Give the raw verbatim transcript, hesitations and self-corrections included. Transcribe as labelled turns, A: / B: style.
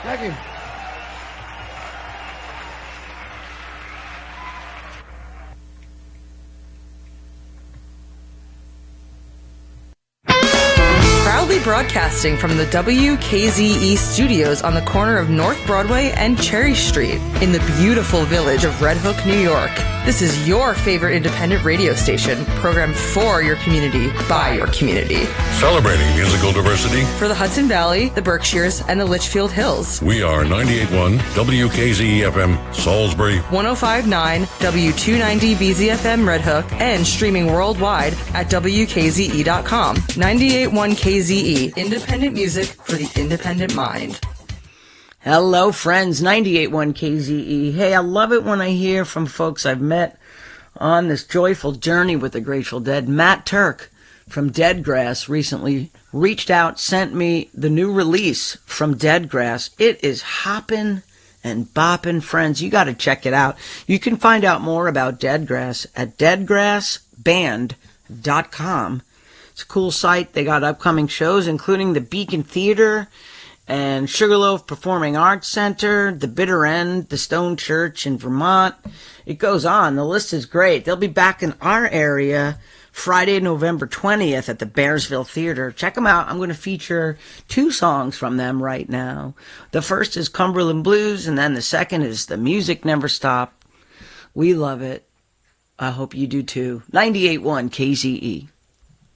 A: Thank you.
B: Proudly broadcasting from the W K Z E studios on the corner of North Broadway and Cherry Street in the beautiful village of Red Hook, New York. This is your favorite independent radio station, programmed for your community, by your community.
C: Celebrating musical diversity.
B: For the Hudson Valley, the Berkshires, and the Litchfield Hills.
C: We are ninety-eight point one W K Z E F M, Salisbury.
B: one oh five point nine W two ninety B Z F M Red Hook, and streaming worldwide at W K Z E dot com. ninety-eight point one K Z E, independent music for the independent mind.
A: Hello, friends, ninety-eight point one K Z E. Hey, I love it when I hear from folks I've met on this joyful journey with the Grateful Dead. Matt Turk from Deadgrass recently reached out, sent me the new release from Deadgrass. It is hoppin' and boppin', friends. You got to check it out. You can find out more about Deadgrass at deadgrass band dot com. It's a cool site. They got upcoming shows, including the Beacon Theater and Sugarloaf Performing Arts Center, the Bitter End, the Stone Church in Vermont. It goes on. The list is great. They'll be back in our area Friday, November twentieth at the Bearsville Theater. Check them out. I'm going to feature two songs from them right now. The first is Cumberland Blues, and then the second is The Music Never Stopped. We love it. I hope you do too. ninety-eight point one K Z E.